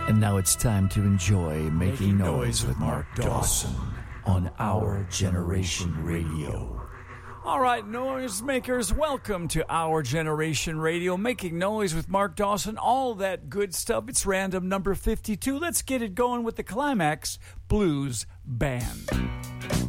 And now it's time to enjoy Making Noise with Mark Dawson on Our Generation Radio. All right, noisemakers, welcome to Our Generation Radio, Making Noise with Mark Dawson, all that good stuff. It's random number 52. Let's get it going with the Climax Blues Band.